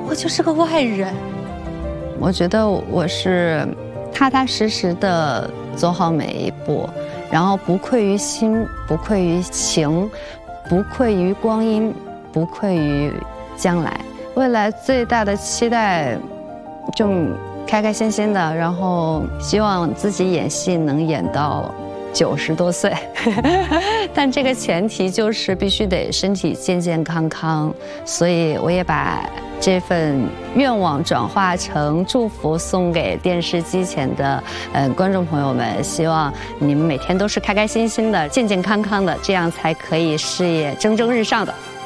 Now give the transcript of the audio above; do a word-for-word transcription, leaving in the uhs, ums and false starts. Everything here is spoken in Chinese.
我就是个外人。我觉得我是踏踏实实的走好每一步，然后不愧于心，不愧于情，不愧于光阴，不愧于将来。未来最大的期待，就开开心心的，然后希望自己演戏能演到九十多岁，但这个前提就是必须得身体健健康康，所以我也把这份愿望转化成祝福，送给电视机前的呃观众朋友们，希望你们每天都是开开心心的、健健康康的，这样才可以事业蒸蒸日上的。